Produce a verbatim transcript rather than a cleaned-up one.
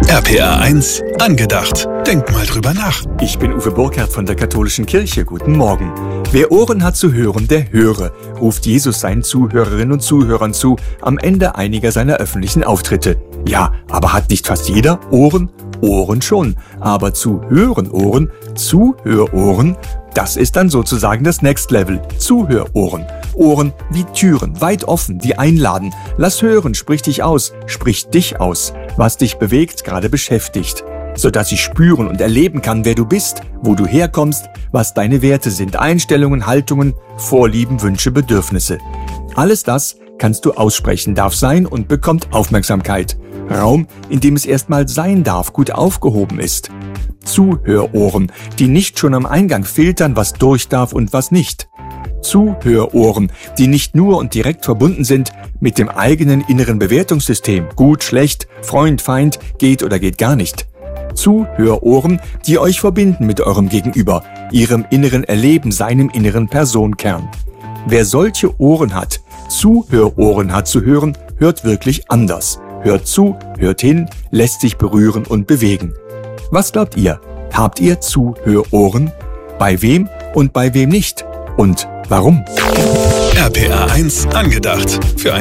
R P R eins angedacht. Denk mal drüber nach. Ich bin Uwe Burkhardt von der Katholischen Kirche. Guten Morgen. Wer Ohren hat zu hören, der höre, ruft Jesus seinen Zuhörerinnen und Zuhörern zu am Ende einiger seiner öffentlichen Auftritte. Ja, aber hat nicht fast jeder Ohren? Ohren schon. Aber zu hören Ohren, Zuhörohren, das ist dann sozusagen das Next Level. Zuhörohren. Ohren wie Türen, weit offen, die einladen. Lass hören, sprich dich aus, sprich dich aus, was dich bewegt, gerade beschäftigt. Sodass ich spüren und erleben kann, wer du bist, wo du herkommst, was deine Werte sind, Einstellungen, Haltungen, Vorlieben, Wünsche, Bedürfnisse. Alles das kannst du aussprechen, darf sein und bekommt Aufmerksamkeit. Raum, in dem es erstmal sein darf, gut aufgehoben ist. Zuhörohren, die nicht schon am Eingang filtern, was durch darf und was nicht. Zuhörohren, die nicht nur und direkt verbunden sind mit dem eigenen inneren Bewertungssystem, gut, schlecht, Freund, Feind, geht oder geht gar nicht. Zuhörohren, die euch verbinden mit eurem Gegenüber, ihrem inneren Erleben, seinem inneren Personenkern. Wer solche Ohren hat, Zuhörohren hat zu hören, hört wirklich anders. Hört zu, hört hin, lässt sich berühren und bewegen. Was glaubt ihr? Habt ihr Zuhörohren? Bei wem und bei wem nicht? Und warum? R P R eins angedacht. Für ein